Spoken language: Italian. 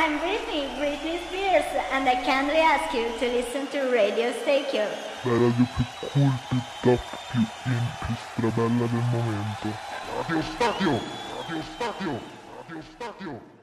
I'm Britney, Britney Spears, and I kindly ask you to listen to Radio Staycure. La radio più cool, più top, più in, più strabella del momento. Radio Stadio! Radio Stadio! Radio Stadio!